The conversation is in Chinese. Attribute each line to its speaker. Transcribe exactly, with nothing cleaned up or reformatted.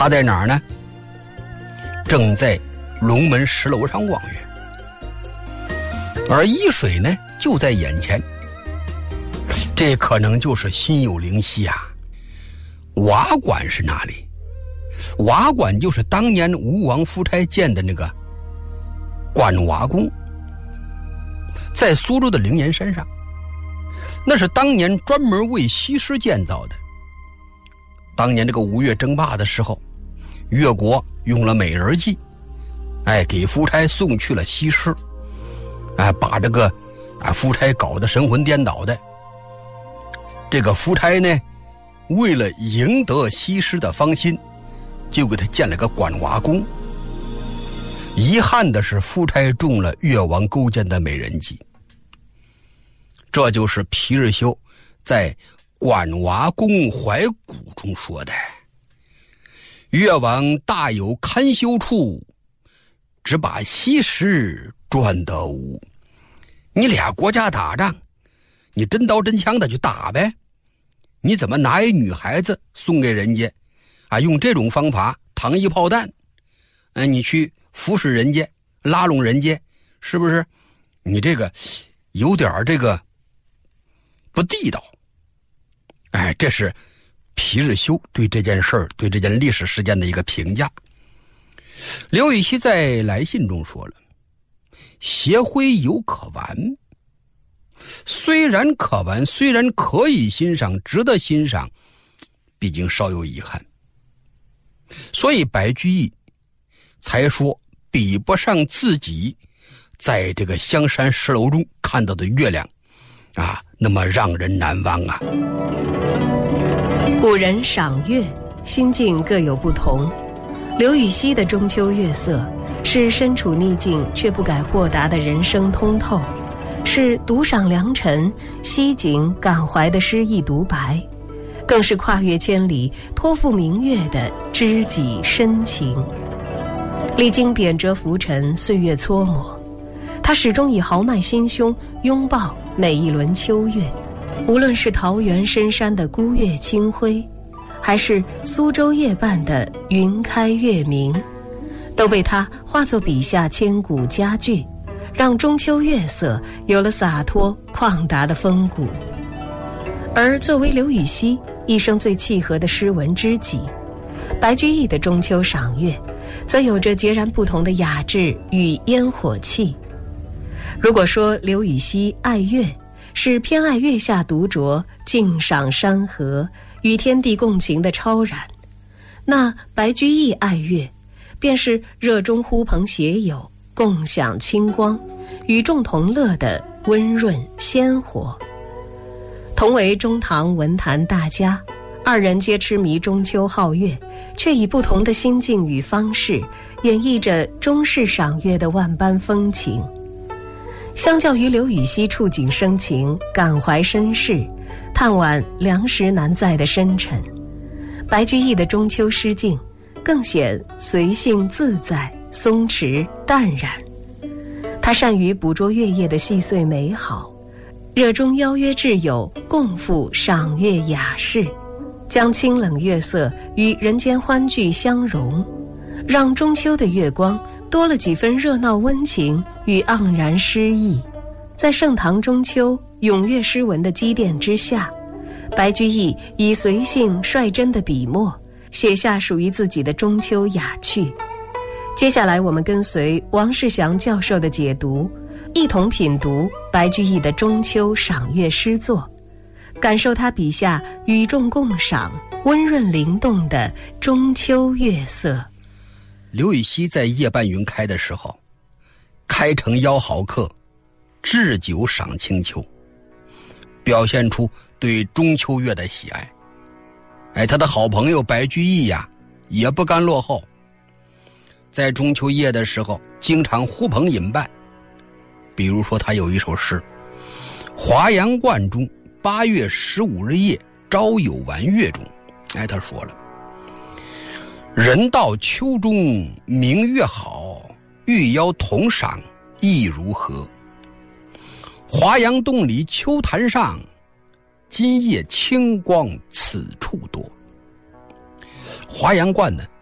Speaker 1: 他在哪儿呢？正在龙门石楼上望月，而沂水呢就在眼前。这可能就是心有灵犀啊。瓦馆是哪里？瓦馆就是当年吴王夫差建的那个管瓦宫，在苏州的灵岩山上，那是当年专门为西施建造的。当年这个吴越争霸的时候，越国用了美人计，哎，给夫差送去了西施，哎，把这个啊夫差搞得神魂颠倒的。这个夫差呢，为了赢得西施的芳心，就给他建了个管瓦宫。遗憾的是，夫差中了越王勾践的美人计。这就是皮日休在管瓦宫怀古中说的：越王大有堪羞处，只把西施专得无。你俩国家打仗，你真刀真枪的去打呗，你怎么拿一女孩子送给人家啊？用这种方法糖衣炮弹，呃，你去服侍人家，拉拢人家，是不是？你这个有点这个不地道。哎，这是皮日休对这件事儿、对这件历史事件的一个评价。刘禹锡在来信中说了：协徽有可玩，虽然可玩，虽然可以欣赏，值得欣赏，毕竟稍有遗憾。所以白居易才说比不上自己在这个香山石楼中看到的月亮啊，那么让人难忘啊。
Speaker 2: 古人赏月心境各有不同，刘禹锡的中秋月色是身处逆境却不改豁达的人生通透，是独赏良辰惜景感怀的诗意独白，更是跨越千里托付明月的知己深情。历经贬谪浮沉，岁月搓磨，他始终以豪迈心胸拥抱每一轮秋月。无论是桃源深山的孤月清辉，还是苏州夜半的云开月明，都被他化作笔下千古佳句，让中秋月色有了洒脱旷达的风骨。而作为刘禹锡一生最契合的诗文知己，白居易的中秋赏月则有着截然不同的雅致与烟火气。如果说刘禹锡爱月是偏爱月下独酌，静赏山河，与天地共情的超然，那白居易爱月便是热衷呼朋携友，共享清光，与众同乐的温润鲜活。同为中唐文坛大家，二人皆痴迷中秋好月，却以不同的心境与方式演绎着中式赏月的万般风情。相较于刘禹锡触景生情，感怀身世，探掼粮食难在的深沉，白居易的中秋诗境更显随性自在，松弛淡然。他善于捕捉月夜的细碎美好，热衷邀约挚友共赴赏月雅事，将清冷月色与人间欢聚相融，让中秋的月光多了几分热闹温情与盎然诗意。在盛唐中秋咏月诗文的积淀之下，白居易以随性率真的笔墨写下属于自己的中秋雅趣。接下来我们跟随王世祥教授的解读，一同品读白居易的中秋赏月诗作，感受他笔下与众共赏、温润灵动的中秋月色。
Speaker 1: 刘禹锡在夜半云开的时候，开城邀好客，置酒赏清秋，表现出对中秋月的喜爱。哎，他的好朋友白居易呀，也不甘落后，在中秋夜的时候经常呼朋引伴。比如说他有一首诗：华阳观中八月十五日夜，朝有玩月中。哎，他说了，人到秋中明月好，欲邀同赏亦如何？华阳洞里秋潭上，今夜清光此处多。华阳观呢，